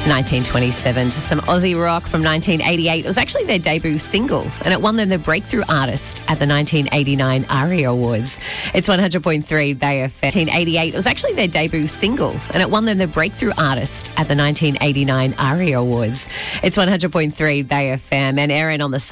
1927 to some Aussie rock from 1988. It was actually their debut single, and it won them the Breakthrough Artist at the 1989 ARIA Awards. It's 100.3 Bay FM. 1988. It was actually their debut single, and it won them the Breakthrough Artist at the 1989 ARIA Awards. It's 100.3 Bay FM, and Erin on the